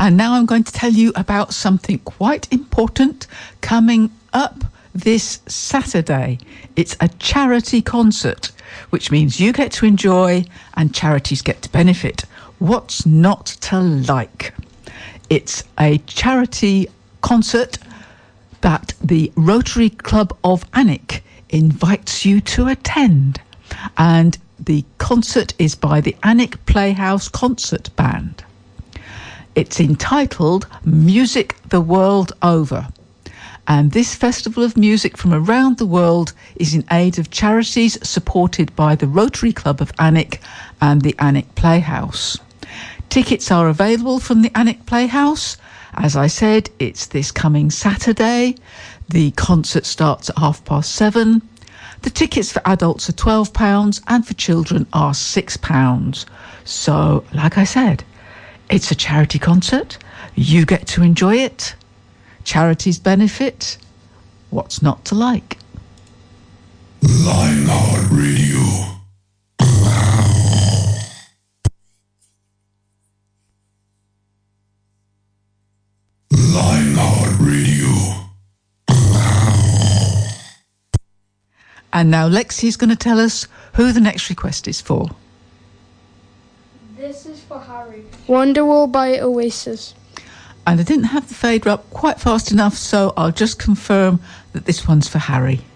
And now I'm going to tell you about something quite important coming up this Saturday. It's a charity concert, which means you get to enjoy and charities get to benefit. What's not to like? It's a charity concert that the Rotary Club of Alnwick invites you to attend. And the concert is by the Alnwick Playhouse Concert Band. It's entitled Music the World Over. And this festival of music from around the world is in aid of charities supported by the Rotary Club of Alnwick and the Alnwick Playhouse. Tickets are available from the Alnwick Playhouse. As I said, it's this coming Saturday. The concert starts at 7:30. The tickets for adults are £12 and for children are £6. So, like I said, it's a charity concert. You get to enjoy it. Charities benefit. What's not to like? Lionheart Radio. Lionheart Radio. And now Lexi's going to tell us who the next request is for. This is for Harry. Wonderwall by Oasis. And I didn't have the fader up quite fast enough, so I'll just confirm that this one's for Harry.